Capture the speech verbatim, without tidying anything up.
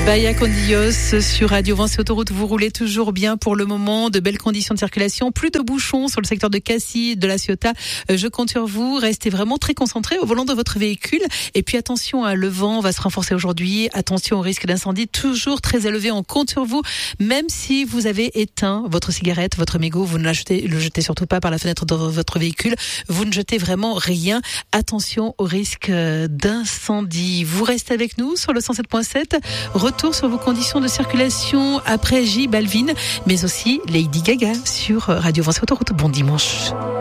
Bahia con Dios sur Radio Vinci Autoroute. Vous roulez toujours bien pour le moment, de belles conditions de circulation, plus de bouchons sur le secteur de Cassis, de la Ciotat. Je compte sur vous, restez vraiment très concentrés au volant de votre véhicule. Et puis attention, le vent va se renforcer aujourd'hui. Attention au risque d'incendie, toujours très élevé. On compte sur vous, même si vous avez éteint votre cigarette, votre mégot, vous ne la jetez, le jetez surtout pas par la fenêtre de votre véhicule. Vous ne jetez vraiment rien. Attention au risque d'incendie. Vous restez avec nous sur le cent sept point sept. Retour sur vos conditions de circulation après J Balvin, mais aussi Lady Gaga sur Radio Vinci Autoroute. Bon dimanche.